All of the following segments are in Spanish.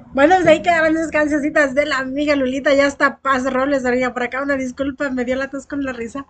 Bueno, pues ahí quedaron esas cancioncitas de la amiga Lulita. Ya está Paz Robles, oiga, por acá una disculpa, me dio la tos con la risa.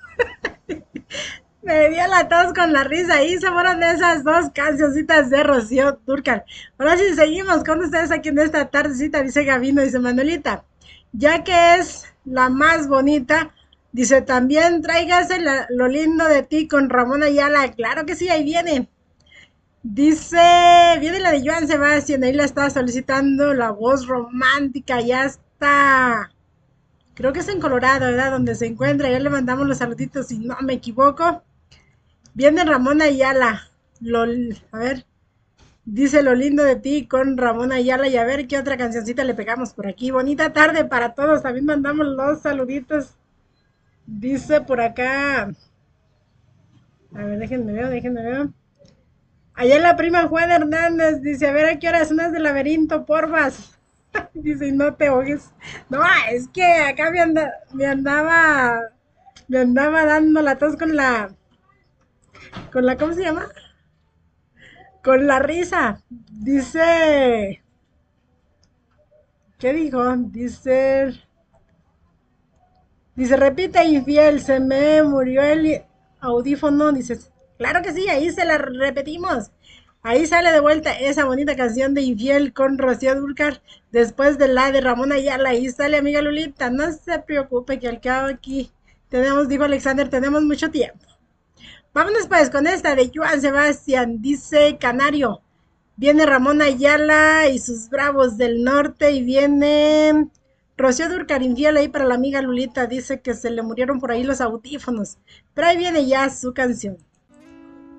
Me dio la tos con la risa y se fueron esas dos cancioncitas de Rocío Dúrcal. Ahora sí, seguimos con ustedes aquí en esta tardecita, dice Gabino, dice Manuelita. Ya que es la más bonita, dice también tráigase lo lindo de ti con Ramón Ayala. Claro que sí, ahí viene. Dice, viene la de Joan Sebastián, ahí la está solicitando la voz romántica, ya está. Creo que es en Colorado, ¿verdad? Donde se encuentra, ya le mandamos los saluditos si no me equivoco. Viene Ramón Ayala. Lo, a ver, dice lo lindo de ti con Ramón Ayala y a ver qué otra cancioncita le pegamos por aquí. Bonita tarde para todos. También mandamos los saluditos. Dice por acá. A ver, déjenme ver. Allá la prima Juan Hernández dice, a ver a qué horas unas de laberinto, porfas. Dice, y no te ahogues. No, es que acá me andaba dando la tos con la, ¿cómo se llama? Con la risa. Dice, ¿qué dijo? Dice, repite infiel, se me murió el audífono. Dices, claro que sí, ahí se la repetimos. Ahí sale de vuelta esa bonita canción de Infiel con Rocío Dúrcal, después de la de Ramón Ayala. Ahí sale, amiga Lulita, no se preocupe que al cabo aquí tenemos, dijo Alexander, tenemos mucho tiempo. Vámonos pues con esta de Joan Sebastián, dice Canario. Viene Ramón Ayala y sus Bravos del Norte y viene Rocío Dúrcal infiel ahí para la amiga Lulita. Dice que se le murieron por ahí los audífonos. Pero ahí viene ya su canción.